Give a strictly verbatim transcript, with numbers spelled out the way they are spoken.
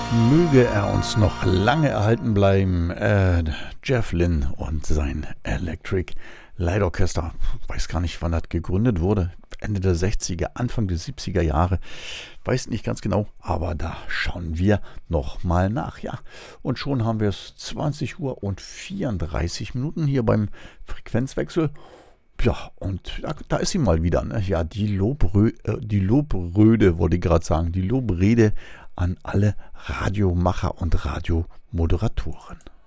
Möge er uns noch lange erhalten bleiben. Äh, Jeff Lynne und sein Electric Light Orchester. Weiß gar nicht, wann das gegründet wurde. Ende der sechziger, Anfang der siebziger Jahre. Weiß nicht ganz genau, aber da schauen wir nochmal nach. Ja, und schon haben wir es zwanzig Uhr und vierunddreißig Minuten hier beim Frequenzwechsel. Ja, und da, da ist sie mal wieder. Ne? Ja, die, Lobrö äh, die Lobröde, wollte ich gerade sagen. Die Lobrede an alle Radiomacher und Radiomoderatoren.